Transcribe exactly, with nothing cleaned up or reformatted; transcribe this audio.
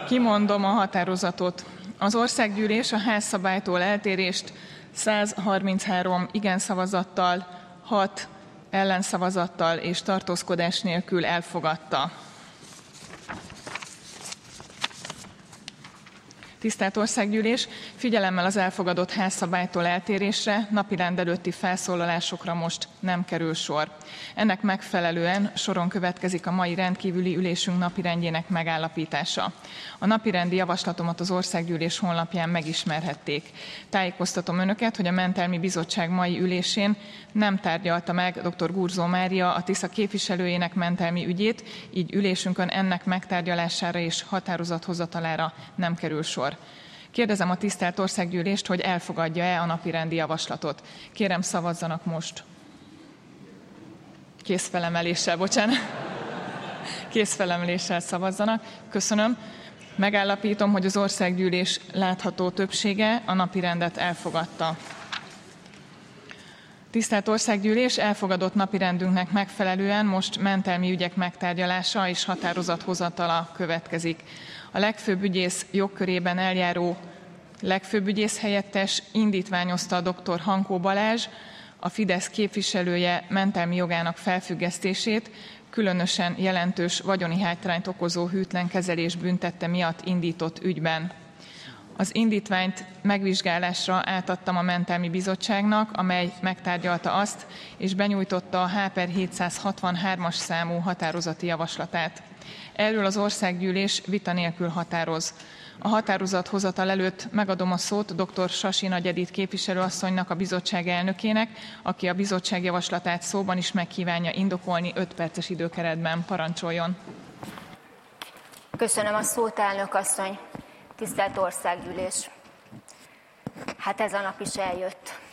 Kimondom a határozatot. Az országgyűlés a házszabálytól eltérést száz harminchárom igen szavazattal, hat ellenszavazattal és tartózkodás nélkül elfogadta. Tisztelt Országgyűlés, figyelemmel az elfogadott házszabálytól eltérésre, napirend előtti felszólalásokra most nem kerül sor. Ennek megfelelően soron következik a mai rendkívüli ülésünk napirendjének megállapítása. A napirendi javaslatomat az Országgyűlés honlapján megismerhették. Tájékoztatom Önöket, hogy a Mentelmi Bizottság mai ülésén nem tárgyalta meg dr. Gurzó Mária, a Tisza képviselőjének mentelmi ügyét, így ülésünkön ennek megtárgyalására és határozathozatalára nem kerül sor. Kérdezem a tisztelt Országgyűlést, hogy elfogadja-e a napirendi javaslatot. Kérem, szavazzanak most. Kézfelemeléssel, bocsánat. Kézfelemeléssel szavazzanak. Köszönöm. Megállapítom, hogy az Országgyűlés látható többsége a napirendet elfogadta. Tisztelt Országgyűlés, elfogadott napirendünknek megfelelően most mentelmi ügyek megtárgyalása és határozathozatala következik. A legfőbb ügyész jogkörében eljáró legfőbb ügyész helyettes indítványozta a dr. Hankó Balázs, a Fidesz képviselője mentelmi jogának felfüggesztését, különösen jelentős vagyoni hátrányt okozó hűtlen kezelés büntette miatt indított ügyben. Az indítványt megvizsgálásra átadtam a Mentelmi Bizottságnak, amely megtárgyalta azt, és benyújtotta a H per hétszázhatvanhármas számú határozati javaslatát. Erről az Országgyűlés vita nélkül határoz. A határozathozatal előtt megadom a szót dr. Sasi Nagy Edit képviselőasszonynak, a bizottság elnökének, aki a bizottság javaslatát szóban is megkívánja indokolni, öt perces időkeretben. Parancsoljon! Köszönöm a szót, elnök asszony! Tisztelt Országgyűlés! Hát ez a nap is eljött.